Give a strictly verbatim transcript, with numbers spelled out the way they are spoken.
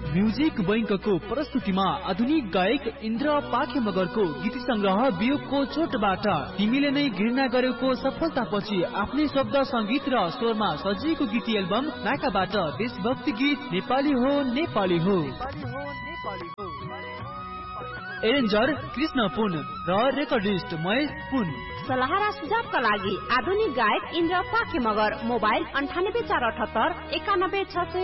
Music बैंकको प्रस्तुतिमा आधुनिक गायक इन्द्र पाखे मगरको गीत संग्रह वियोगको चोटबाट तिमीले नै घृणा गरेको सफलतापछि आफ्नै शब्द संगीत र स्वरमा सजिएको गीत एल्बम नाकाबाट देशभक्ति गीत नेपाली हो नेपाली हो एरेन्जर कृष्ण पुन र रेकर्डिस्ट महेश पुन। सल्लाह र सुझावका लागि आधुनिक गायक इन्द्र पाखे मगर। मोबाइल अन्ठानब्बे चार अठहत्तर एकानब्बे छ